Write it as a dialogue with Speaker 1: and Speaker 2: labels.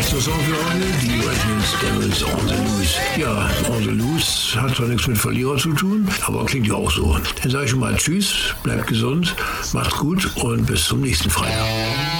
Speaker 1: letzter Song für heute, die Residence Devils on the Loose. Ja, on the Loose hat zwar nichts mit Verlierer zu tun, aber klingt ja auch so. Dann sage ich schon mal Tschüss, bleibt gesund, macht's gut und bis zum nächsten Freitag.